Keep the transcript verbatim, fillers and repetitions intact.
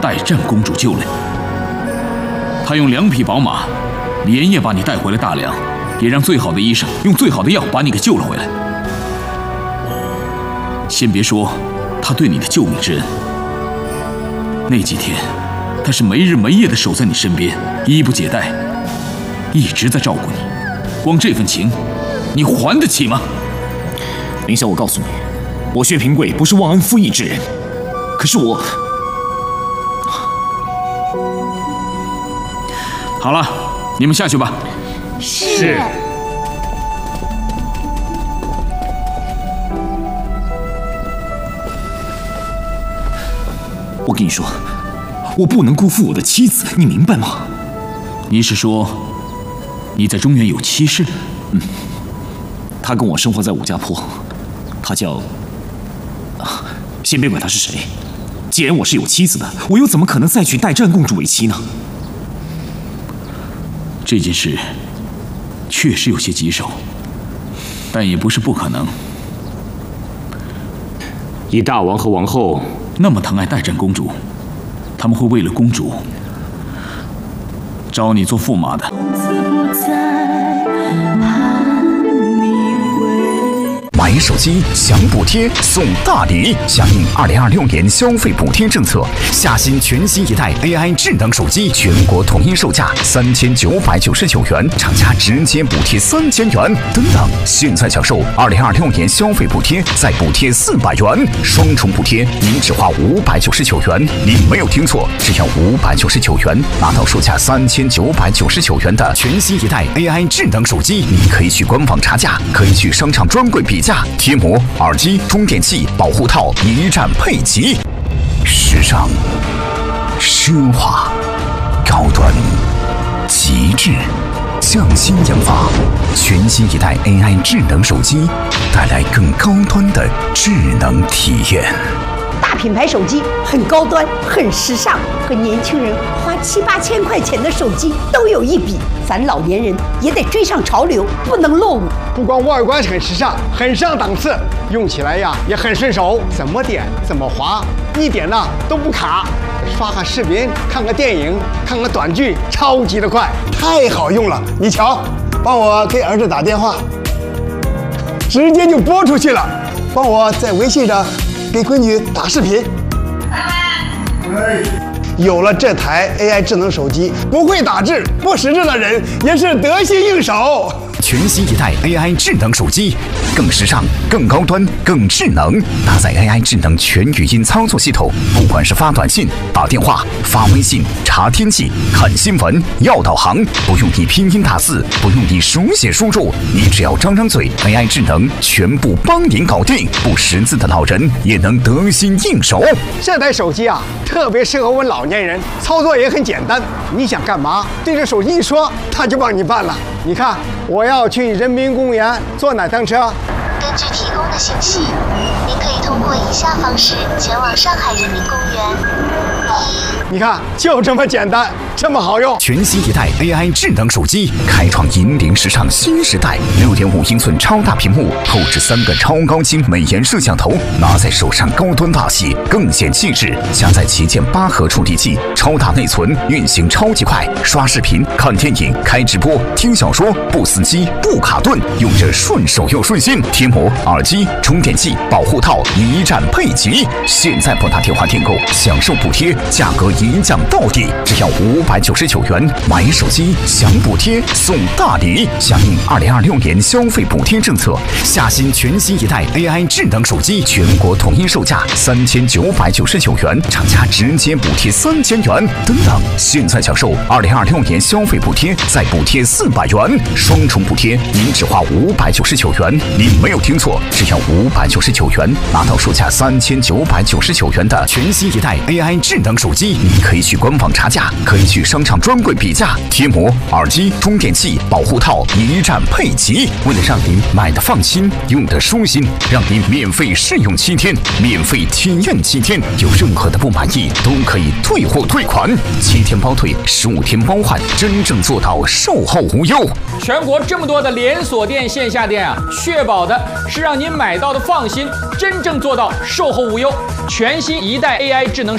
代战公主救了你。他用两匹宝马，连夜把你带回了大梁，也让最好的医生用最好的药把你给救了回来。先别说他对你的救命之恩，那几天他是没日没夜的守在你身边，衣不解带，一直在照顾你。光这份情，你还得起吗？ 林晓，我告诉你，我薛平贵不是忘恩负义之人，可是我…… 好了，你们下去吧。 是。 我跟你说，我不能辜负我的妻子，你明白吗？ 你是说你在中原有妻室？ 嗯，她跟我生活在武家坡，她叫……啊，先别管她是谁，既然我是有妻子的，我又怎么可能再娶代战公主为妻呢？ 这件事确实有些棘手，但也不是不可能。 以大王和王后那么疼爱代战公主，他们会为了公主招你做驸马的。 买手机享补贴送大礼，响应二零二六年消费补贴政策，夏新全新一代 A I 智能手机全国统一售价三千九百九十九元，厂家直接补贴三千元。等等，现在享受二零二六年消费补贴，再补贴四百元，双重补贴，您只花五百九十九元。您没有听错，只要五百九十九元，拿到售价三千九百九十九元的全新一代 A I 智能手机。你可以去官网查价，可以去商场专柜比价。贴膜、耳机、充电器、保护套一站配齐，时尚、奢华、高端、极致，匠心研发，全新一代 A I 智能手机，带来更高端的智能体验。 大品牌手机很高端，很时尚，和年轻人花七八千块钱的手机都有一比。咱老年人也得追上潮流，不能落伍。 不光外观很时尚，很上档次，用起来呀也很顺手，怎么点怎么滑，一点呢都不卡。刷个视频，看个电影，看个短剧，超级的快，太好用了。你瞧，帮我给儿子打电话，直接就拨出去了。帮我在微信上给闺女打视频。有了这台 A I 智能手机，不会打字、不识字的人也是得心应手。 全新一代 A I 智能手机，更时尚、更高端、更智能，搭载 A I 智能全语音操作系统，不管是发短信、打电话、发微信、查天气、看新闻、要导航，不用你拼音打字，不用你手写输入，你只要张张嘴 ，A I 智能全部帮您搞定，不识字的老人也能得心应手。 这台手机啊，特别适合我们老年人，操作也很简单，你想干嘛，对着手机一说，它就帮你办了。你看，我要去人民公园坐哪趟车？ 根据提供的信息，您可以通过以下方式前往上海人民公园。 你看，就这么简单，这么好用。 全新一代 A I 智能手机，开创引领时尚新时代。六点五英寸超大屏幕，后置三个超高清美颜摄像头，拿在手上高端大气，更显气质。加载旗舰八核处理器，超大内存，运行超级快，刷视频、看电影、开直播、听小说，不死机、不卡顿，用着顺手又顺心。贴膜、耳机、充电器、保护套一站配齐。现在拨打电话订购，享受补贴，价格一降到底，只要五百九十九元。买手机享补贴送大礼，响应二零二六年消费补贴政策，夏新全新一代 A I 智能手机全国统一售价三千九百九十九元，厂家直接补贴三千元。等等，现在享受二零二六年消费补贴，再补贴四百元，双重补贴，您只花五百九十九元。您没有听错，只要五百九十九元，拿到售价三千九百九十九元的全新一代 A I 智能手机。你可以去官网查价，可以去商场专柜比价，贴膜、耳机、充电器、保护套一站配齐。为了让您买的放心，用的舒心，让您免费试用七天，免费体验七天，有任何的不满意都可以退货退款，七天包退，十五天包换，真正做到售后无忧。 全国这么多的连锁店、线下店啊，确保的是让您买到的放心，真正做到售后无忧。全新一代 A I 智能